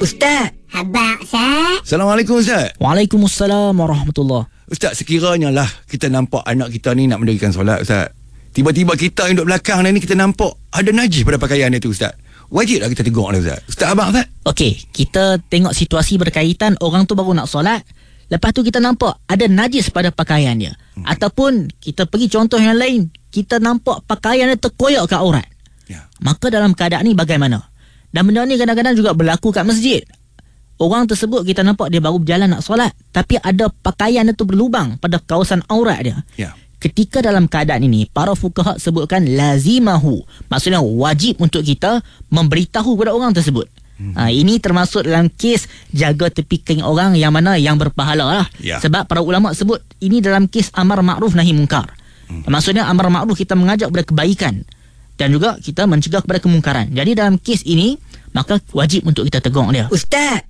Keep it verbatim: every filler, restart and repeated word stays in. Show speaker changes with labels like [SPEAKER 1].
[SPEAKER 1] Ustaz.
[SPEAKER 2] Abang Ustaz.
[SPEAKER 3] Assalamualaikum Ustaz.
[SPEAKER 4] Waalaikumsalam warahmatullahi.
[SPEAKER 3] Ustaz, sekiranya lah kita nampak anak kita ni nak mendirikan solat Ustaz, tiba-tiba kita yang duduk belakang ni kita nampak ada najis pada pakaian dia tu Ustaz, wajib lah kita tegur dia Ustaz. Ustaz abang Ustaz.
[SPEAKER 4] Okey, kita tengok situasi berkaitan orang tu baru nak solat, lepas tu kita nampak ada najis pada pakaian dia. Hmm. Ataupun kita pergi contoh yang lain, kita nampak pakaian dia terkoyak ke aurat.
[SPEAKER 3] Ya.
[SPEAKER 4] Maka dalam keadaan ni bagaimana? Dan benda ni kadang-kadang juga berlaku kat masjid. Orang tersebut kita nampak dia baru berjalan nak solat, tapi ada pakaian itu berlubang pada kawasan aurat dia.
[SPEAKER 3] Ya.
[SPEAKER 4] Ketika dalam keadaan ini, para fuqaha sebutkan lazimahu. Maksudnya wajib untuk kita memberitahu kepada orang tersebut. Hmm. Ha, ini termasuk dalam kes jaga tepi kering orang yang mana yang berpahala lah.
[SPEAKER 3] Ya.
[SPEAKER 4] Sebab para ulama sebut ini dalam kes amar ma'ruf nahi mungkar. Hmm. Maksudnya amar ma'ruf kita mengajak kepada kebaikan dan juga kita mencegah kepada kemungkaran. Jadi dalam kes ini maka wajib untuk kita tegur dia.
[SPEAKER 1] Ustaz,